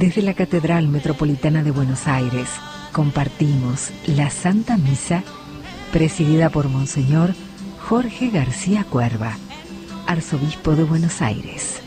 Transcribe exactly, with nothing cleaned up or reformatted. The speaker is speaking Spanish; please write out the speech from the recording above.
Desde la Catedral Metropolitana de Buenos Aires compartimos la Santa Misa presidida por Monseñor Jorge García Cuerva, Arzobispo de Buenos Aires.